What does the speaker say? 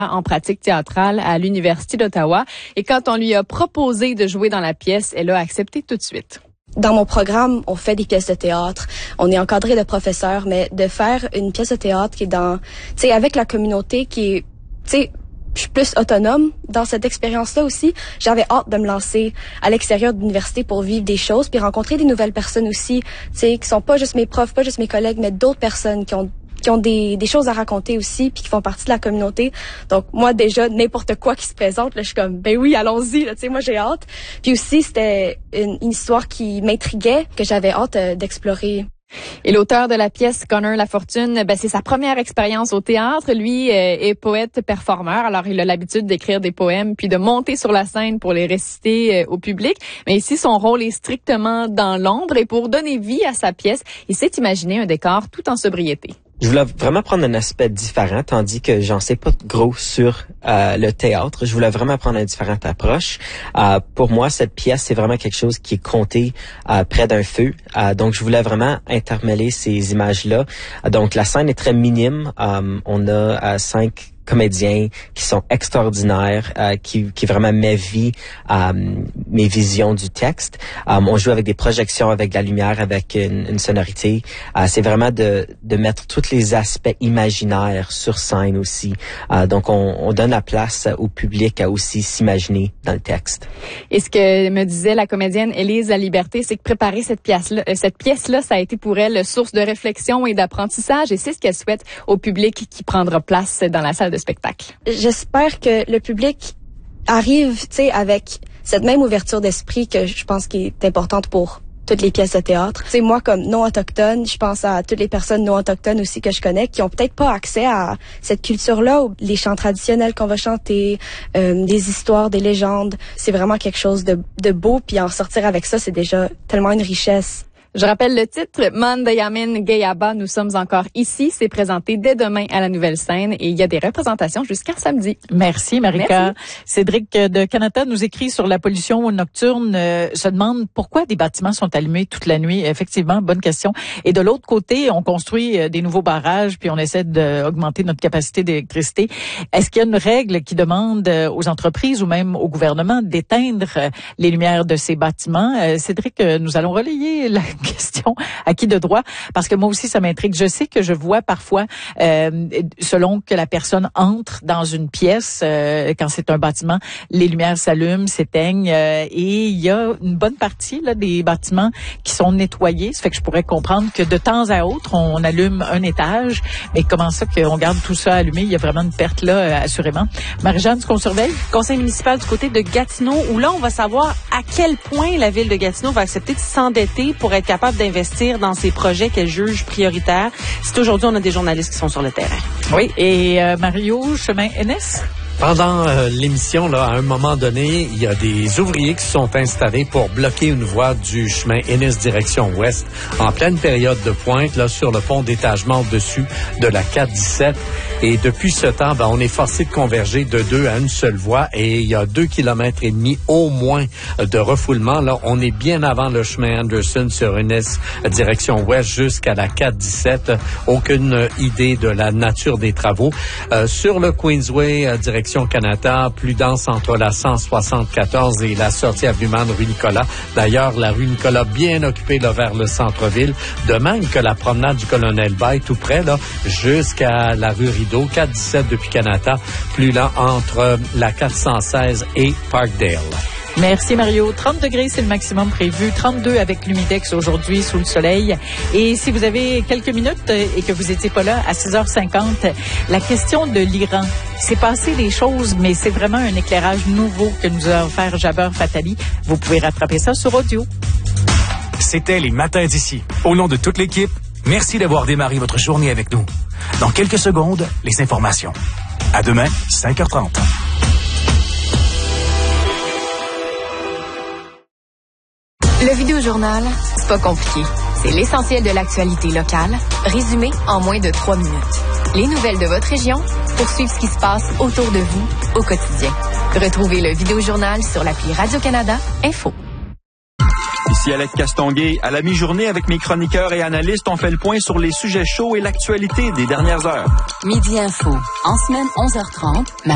en pratique théâtrale à l'Université d'Ottawa. Et quand on lui a proposé de jouer dans la pièce, elle a accepté tout de suite. Dans mon programme, on fait des pièces de théâtre. On est encadré de professeurs, mais de faire une pièce de théâtre qui est dans, tu sais, avec la communauté qui est, tu sais, je suis plus autonome dans cette expérience-là aussi. J'avais hâte de me lancer à l'extérieur de l'université pour vivre des choses puis rencontrer des nouvelles personnes aussi, tu sais, qui sont pas juste mes profs, pas juste mes collègues, mais d'autres personnes qui ont des choses à raconter aussi puis qui font partie de la communauté. Donc moi déjà n'importe quoi qui se présente là, je suis comme ben oui, allons-y là, tu sais, moi j'ai hâte. Puis aussi c'était une histoire qui m'intriguait que j'avais hâte d'explorer. Et l'auteur de la pièce, Connor Lafortune, c'est sa première expérience au théâtre. Lui est poète-performeur, alors il a l'habitude d'écrire des poèmes puis de monter sur la scène pour les réciter au public. Mais ici, son rôle est strictement dans l'ombre et pour donner vie à sa pièce, il s'est imaginé un décor tout en sobriété. Je voulais vraiment prendre un aspect différent, tandis que j'en sais pas gros sur le théâtre. Je voulais vraiment prendre une différente approche. Pour moi, cette pièce, c'est vraiment quelque chose qui est compté près d'un feu. Donc, je voulais vraiment intermêler ces images-là. Donc, la scène est très minime. On a 5 comédiens qui sont extraordinaires, qui vraiment met vie à mes visions du texte. On joue avec des projections, avec de la lumière, avec une sonorité. C'est vraiment de mettre tous les aspects imaginaires sur scène aussi. Donc, on donne la place au public à aussi s'imaginer dans le texte. Et ce que me disait la comédienne Élise Laliberté, c'est que préparer cette pièce-là, ça a été pour elle source de réflexion et d'apprentissage. Et c'est ce qu'elle souhaite au public qui prendra place dans la salle de spectacle. J'espère que le public arrive, tu sais, avec cette même ouverture d'esprit que je pense qui est importante pour toutes les pièces de théâtre. Tu sais, moi, comme non-autochtone, je pense à toutes les personnes non-autochtones aussi que je connais qui ont peut-être pas accès à cette culture-là, ou les chants traditionnels qu'on va chanter, des histoires, des légendes. C'est vraiment quelque chose de beau, puis en sortir avec ça, c'est déjà tellement une richesse. Je rappelle le titre, Mandayamin Gayaba, nous sommes encore ici. C'est présenté dès demain à la Nouvelle Scène et il y a des représentations jusqu'à samedi. Merci, Marika. Merci. Cédric de Canada nous écrit sur la pollution nocturne, se demande pourquoi des bâtiments sont allumés toute la nuit. Effectivement, bonne question. Et de l'autre côté, on construit des nouveaux barrages puis on essaie d'augmenter notre capacité d'électricité. Est-ce qu'il y a une règle qui demande aux entreprises ou même au gouvernement d'éteindre les lumières de ces bâtiments? Cédric, nous allons relayer la question à qui de droit, parce que moi aussi ça m'intrigue. Je sais que je vois parfois, selon que la personne entre dans une pièce, quand c'est un bâtiment, les lumières s'allument, s'éteignent, et il y a une bonne partie là des bâtiments qui sont nettoyés. Ça fait que je pourrais comprendre que de temps à autre on allume un étage, mais comment ça qu'on garde tout ça allumé? Il y a vraiment une perte là, assurément. Marie-Jeanne, ce qu'on surveille? Conseil municipal du côté de Gatineau, où là on va savoir à quel point la ville de Gatineau va accepter de s'endetter pour être capable d'investir dans ces projets qu'elle juge prioritaires. C'est aujourd'hui, on a des journalistes qui sont sur le terrain. Oui, et Mario, chemin NS? Pendant l'émission, là, à un moment donné, il y a des ouvriers qui se sont installés pour bloquer une voie du chemin Ennis direction ouest en pleine période de pointe, là, sur le pont d'étagement au-dessus de la 417. Et depuis ce temps, on est forcé de converger de 2 à une seule voie et il y a 2,5 km au moins de refoulement. Là, on est bien avant le chemin Anderson sur Ennis direction ouest jusqu'à la 417. Aucune idée de la nature des travaux. Sur le Queensway direction Canada, plus dense entre la 174 et la sortie avenue Man, rue Nicolas. D'ailleurs, la rue Nicolas bien occupée là, vers le centre-ville, de même que la promenade du Colonel Bay, tout près, là, jusqu'à la rue Rideau, 417 depuis Canada, plus lent entre la 416 et Parkdale. Merci Mario. 30 degrés, c'est le maximum prévu. 32 avec l'humidex aujourd'hui sous le soleil. Et si vous avez quelques minutes et que vous étiez pas là à 6h50, la question de l'Iran. C'est passé des choses, mais c'est vraiment un éclairage nouveau que nous a offert Jabeur Fatali. Vous pouvez rattraper ça sur audio. C'était les matins d'ici. Au nom de toute l'équipe, merci d'avoir démarré votre journée avec nous. Dans quelques secondes, les informations. À demain, 5h30. Le Vidéojournal, c'est pas compliqué. C'est l'essentiel de l'actualité locale, résumé en moins de 3 minutes. Les nouvelles de votre région pour suivre ce qui se passe autour de vous au quotidien. Retrouvez le Vidéojournal sur l'appli Radio-Canada Info. Ici Alec Castonguay. À la mi-journée, avec mes chroniqueurs et analystes, on fait le point sur les sujets chauds et l'actualité des dernières heures. Midi Info, en semaine 11h30.